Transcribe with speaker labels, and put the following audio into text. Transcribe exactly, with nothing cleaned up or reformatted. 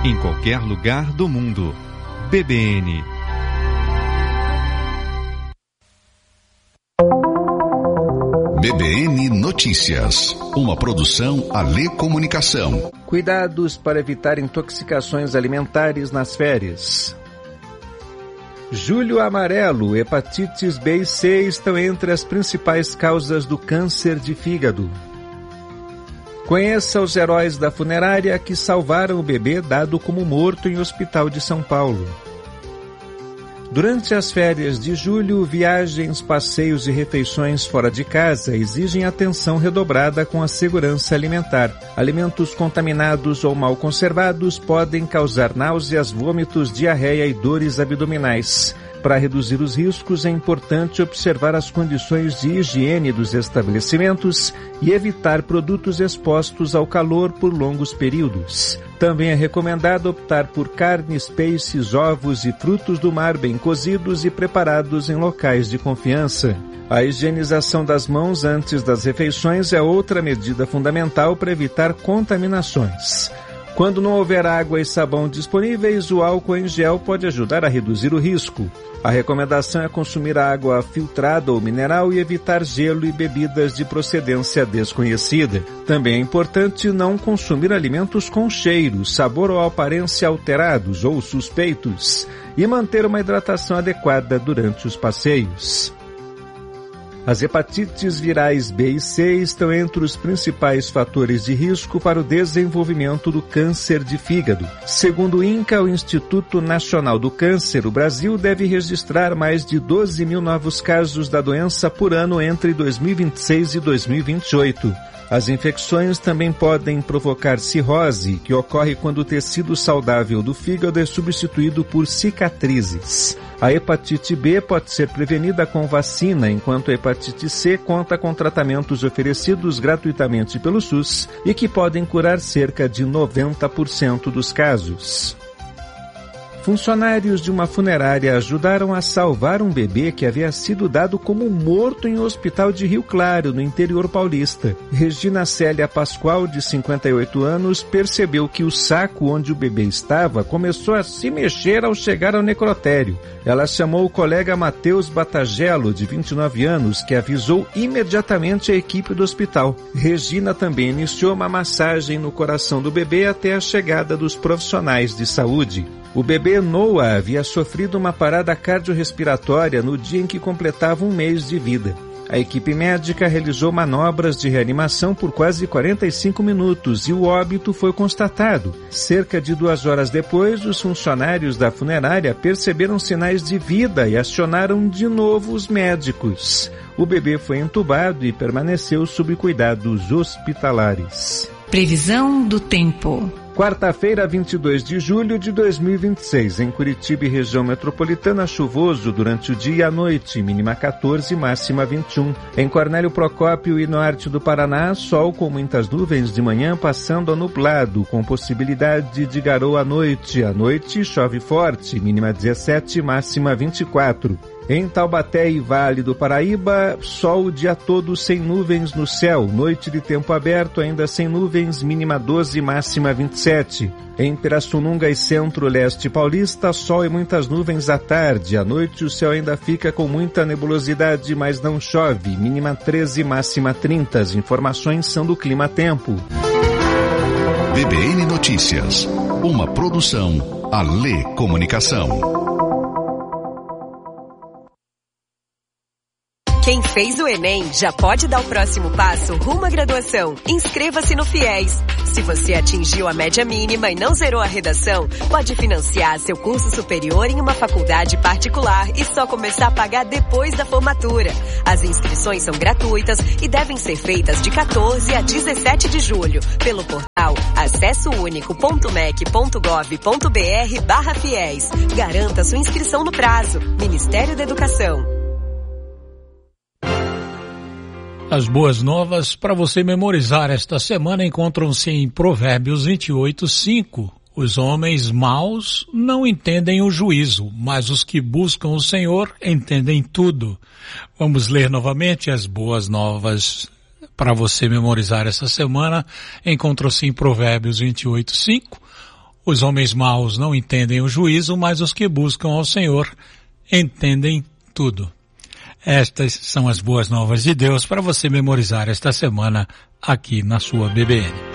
Speaker 1: em qualquer lugar do mundo. B B N.
Speaker 2: B B N Notícias, uma produção Alê Comunicação.
Speaker 3: Cuidados para evitar intoxicações alimentares nas férias. Julho amarelo, hepatites B e C estão entre as principais causas do câncer de fígado. Conheça os heróis da funerária que salvaram o bebê dado como morto em hospital de São Paulo. Durante as férias de julho, viagens, passeios e refeições fora de casa exigem atenção redobrada com a segurança alimentar. Alimentos contaminados ou mal conservados podem causar náuseas, vômitos, diarreia e dores abdominais. Para reduzir os riscos, é importante observar as condições de higiene dos estabelecimentos e evitar produtos expostos ao calor por longos períodos. Também é recomendado optar por carnes, peixes, ovos e frutos do mar bem cozidos e preparados em locais de confiança. A higienização das mãos antes das refeições é outra medida fundamental para evitar contaminações. Quando não houver água e sabão disponíveis, o álcool em gel pode ajudar a reduzir o risco. A recomendação é consumir água filtrada ou mineral e evitar gelo e bebidas de procedência desconhecida. Também é importante não consumir alimentos com cheiro, sabor ou aparência alterados ou suspeitos e manter uma hidratação adequada durante os passeios. As hepatites virais B e C estão entre os principais fatores de risco para o desenvolvimento do câncer de fígado. Segundo o INCA, o Instituto Nacional do Câncer, o Brasil deve registrar mais de doze mil novos casos da doença por ano entre dois mil e vinte e seis e dois mil e vinte e oito. As infecções também podem provocar cirrose, que ocorre quando o tecido saudável do fígado é substituído por cicatrizes. A hepatite B pode ser prevenida com vacina, enquanto a hepatite C conta com tratamentos oferecidos gratuitamente pelo SUS e que podem curar cerca de noventa por cento dos casos. Funcionários de uma funerária ajudaram a salvar um bebê que havia sido dado como morto em um hospital de Rio Claro, no interior paulista. Regina Célia Pascoal, de cinquenta e oito anos, percebeu que o saco onde o bebê estava começou a se mexer ao chegar ao necrotério. Ela chamou o colega Matheus Batagello, de vinte e nove anos, que avisou imediatamente a equipe do hospital. Regina também iniciou uma massagem no coração do bebê até a chegada dos profissionais de saúde. O bebê Noah havia sofrido uma parada cardiorrespiratória no dia em que completava um mês de vida. A equipe médica realizou manobras de reanimação por quase quarenta e cinco minutos e o óbito foi constatado. Cerca de duas horas depois, os funcionários da funerária perceberam sinais de vida e acionaram de novo os médicos. O bebê foi entubado e permaneceu sob cuidados hospitalares.
Speaker 4: Previsão do tempo.
Speaker 3: Quarta-feira, vinte e dois de julho de dois mil e vinte e seis, em Curitiba e região metropolitana, chuvoso durante o dia e a noite, mínima quatorze, máxima vinte e um. Em Cornélio Procópio e norte do Paraná, sol com muitas nuvens de manhã passando a nublado, com possibilidade de garoa à noite. À noite, chove forte, mínima dezessete, máxima vinte e quatro. Em Taubaté e Vale do Paraíba, sol o dia todo sem nuvens no céu. Noite de tempo aberto, ainda sem nuvens, mínima doze, máxima vinte e sete. Em Pirassununga e Centro-Leste Paulista, sol e muitas nuvens à tarde. À noite o céu ainda fica com muita nebulosidade, mas não chove. Mínima treze, máxima trinta. As informações são do Clima Tempo.
Speaker 2: B B N Notícias. Uma produção Alê Comunicação.
Speaker 5: Quem fez o Enem já pode dar o próximo passo rumo à graduação. Inscreva-se no FIES. Se você atingiu a média mínima e não zerou a redação, pode financiar seu curso superior em uma faculdade particular e só começar a pagar depois da formatura. As inscrições são gratuitas e devem ser feitas de quatorze a dezessete de julho pelo portal acessounico.mec.gov.br barra FIES. Garanta sua inscrição no prazo. Ministério da Educação.
Speaker 6: As boas novas para você memorizar esta semana encontram-se em Provérbios vinte e oito, cinco. Os homens maus não entendem o juízo, mas os que buscam o Senhor entendem tudo. Vamos ler novamente as boas novas para você memorizar esta semana. Encontram-se em Provérbios vinte e oito, cinco. Os homens maus não entendem o juízo, mas os que buscam ao Senhor entendem tudo. Estas são as boas novas de Deus para você memorizar esta semana aqui na sua B B N.